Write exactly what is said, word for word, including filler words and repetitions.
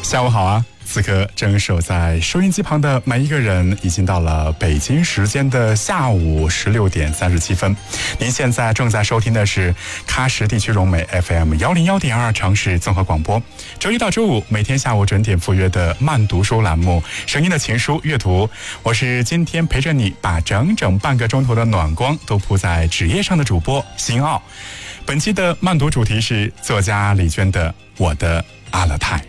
下午好啊！此刻正守在收音机旁的每一个人，已经到了北京时间的下午十六点三十七分。您现在正在收听的是喀什地区融美 F M 幺零幺点二城市综合广播。周一到周五每天下午准点赴约的慢读书栏目《声音的情书》阅读，我是今天陪着你把整整半个钟头的暖光都铺在纸页上的主播辛奥。本期的慢读主题是作家李娟的《我的阿勒泰》。